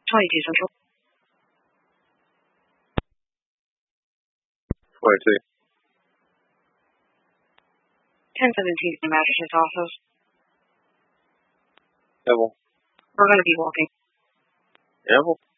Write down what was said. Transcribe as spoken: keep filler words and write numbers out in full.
twenty-two Central. twenty-two. ten seventeen in the magistrate's office. Evel. We're going to be walking. Evel?